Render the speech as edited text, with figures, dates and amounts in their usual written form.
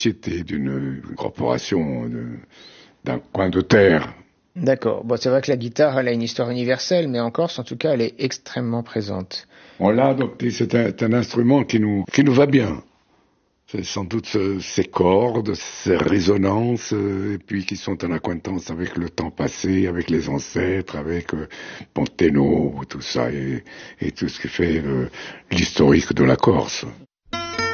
C'était d'une corporation, d'un coin de terre. D'accord. Bon, c'est vrai que la guitare, elle a une histoire universelle, mais en Corse, en tout cas, elle est extrêmement présente. On l'a adopté, c'est un instrument qui nous va bien. C'est sans doute ces cordes, ces résonances, et puis qui sont en accointance avec le temps passé, avec les ancêtres, avec Ponteno, tout ça, et tout ce qui fait l'historique de la Corse.